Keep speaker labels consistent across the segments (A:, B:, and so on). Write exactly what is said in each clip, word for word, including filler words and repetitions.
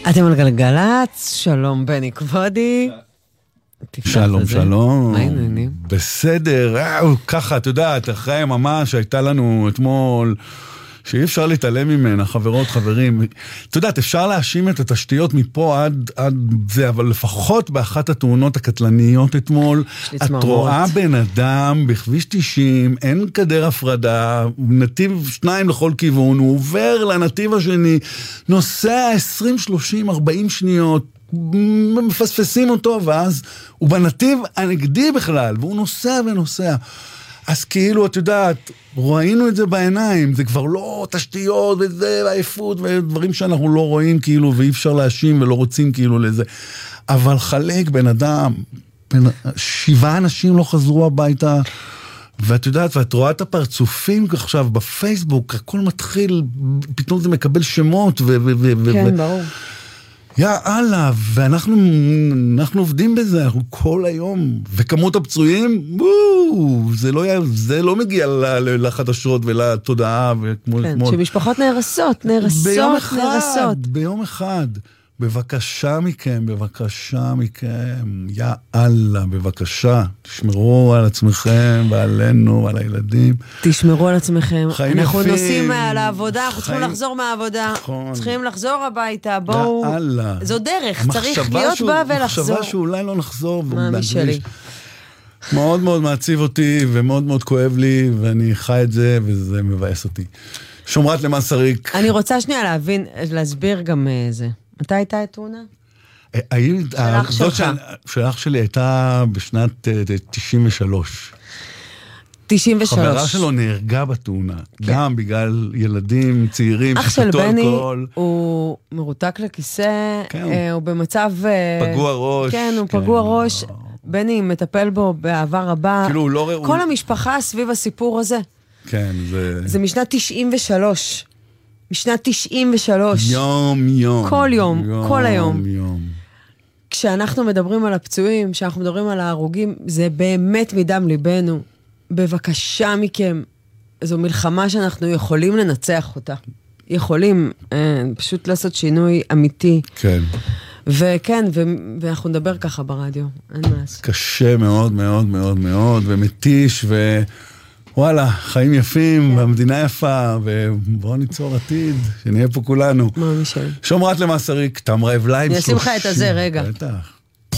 A: אתם על גלגלצ, שלום בני כבודי.
B: שלום, שלום.
A: מה העניינים?
B: בסדר, ככה, אתה יודעת, אחרי ממש הייתה לנו אתמול, שאי אפשר להתעלם ממנה, חברות, חברים. אתה יודעת, אפשר להאשים את התשתיות מפה עד, עד זה, אבל לפחות באחת התאונות הקטלניות אתמול, את רואה בן אדם בכביש תשעים, אין כדר הפרדה, נתיב שניים לכל כיוון, הוא עובר לנתיב השני, נוסע עשרים, שלושים, ארבעים שניות, מפספסים אותו, ואז הוא בנתיב הנגדי בכלל, והוא נוסע ונוסע. אז כאילו, את יודעת, ראינו את זה בעיניים, זה כבר לא תשתיות וזה, ועייפות ודברים שאנחנו לא רואים כאילו, ואי אפשר להאשים ולא רוצים כאילו לזה. אבל חלק בן אדם, בן, שבעה אנשים לא חזרו הביתה, ואת יודעת, ואת רואה את הפרצופים עכשיו בפייסבוק, הכל מתחיל, פתאום זה מקבל שמות ו... ו-
A: כן,
B: ו-
A: ברור.
B: יא אללה, ואנחנו אנחנו עובדים בזה, אנחנו כל היום, וכמות הפצועים, וואו, זה לא, זה לא מגיע לחדשות ולתודעה, וכמו
A: כן,
B: כמו...
A: שמשפחות נהרסות, נהרסות,
B: ביום אחד,
A: נהרסות.
B: ביום אחד. בבקשה מכם, בבקשה מכם, יא אללה, בבקשה, תשמרו על עצמכם ועלינו ועל הילדים.
A: תשמרו על עצמכם.
B: חיים
A: אנחנו
B: יפים.
A: נוסעים לעבודה, אנחנו
B: חיים...
A: צריכים לחזור מהעבודה,
B: נכון.
A: צריכים לחזור הביתה, בואו.
B: יא אללה.
A: זו דרך, צריך להיות
B: שהוא,
A: בה ולחזור.
B: מחשבה שאולי לא נחזור.
A: מה משלי?
B: מאוד מאוד מעציב אותי, ומאוד מאוד כואב לי, ואני חי את זה, וזה מבאס אותי. שומרת למען שריק.
A: אני רוצה שנייה להבין, להסביר גם זה. מתי הייתה התאונה?
B: שלך שלך. שלך שלי הייתה בשנת תשעים ושלוש.
A: תשעים ושלוש.
B: חברה שלו נהרגה בתאונה, גם בגלל ילדים צעירים.
A: אח של בני הוא מרותק לכיסא, הוא במצב...
B: פגוע ראש.
A: כן, הוא פגוע ראש. בני מטפל בו באהבה רבה. כל המשפחה סביב הסיפור הזה.
B: כן, זה...
A: זה משנת תשעים ושלוש. משנת תשעים ושלוש.
B: יום, יום.
A: כל יום, יום כל היום.
B: יום.
A: כשאנחנו מדברים על הפצועים, כשאנחנו מדברים על ההרוגים, זה באמת מדם ליבנו. בבקשה מכם, זו מלחמה שאנחנו יכולים לנצח אותה. יכולים אה, פשוט לעשות שינוי אמיתי.
B: כן.
A: וכן, ו- ואנחנו נדבר ככה ברדיו. אין מה לעשות.
B: קשה מאוד מאוד מאוד מאוד, ומתיש, ו... וואלה, חיים יפים, והמדינה יפה, ובואו ניצור עתיד, שנהיה פה כולנו.
A: מה מישל?
B: שומרת למען שריק, תמרה אבליים.
A: אני אשים לך את הזה, רגע.
B: בטח.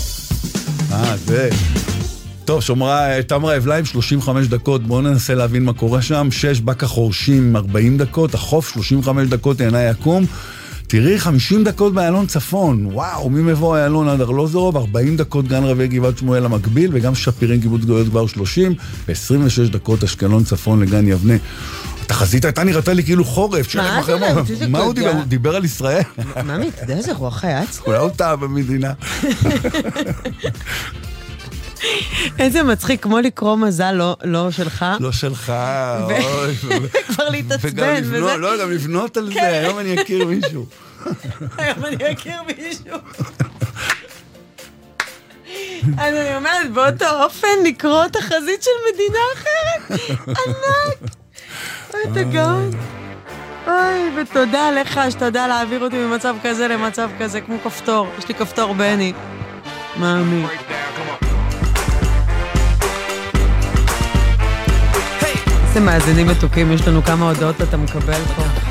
B: אה, זה. טוב, שומרה, תמרה אבליים, שלושים וחמש דקות, בואו ננסה להבין מה קורה שם. שש בקה חורשים, ארבעים דקות, החוף, שלושים וחמש דקות, עיני יקום. תראי, חמישים דקות באלון צפון, וואו, מי מבוא האלון עד ארלוזורוב, ארבעים דקות גן רבי גבעת שמואל המקביל, וגם שפירים קיבוץ גלויות כבר שלושים, ו-עשרים ושש דקות אשקלון צפון לגן יבנה. התחזית הייתה נראתה לי כאילו חורף.
A: מה זה?
B: מה הוא דיבר? הוא דיבר על ישראל.
A: מה מתדע? איזה רוח היה אצלנו?
B: כולה אותה במדינה.
A: איזה מצחיק, כמו לקרוא מזל, לא שלך.
B: לא שלך.
A: כבר להתעצבן.
B: לא, גם לבנות על זה, היום אני אכיר מישהו.
A: היום אני אכיר מישהו. אני אומרת, באותו אופן לקרוא את החזית של מדינה אחרת. ענק. אוי, תגעון. אוי, ותודה לך שאתה יודע להעביר אותי ממצב כזה למצב כזה, כמו כפתור. יש לי כפתור בני. מאמי. איזה מאזינים מתוקים, יש לנו כמה הודעות אתה מקבל פה.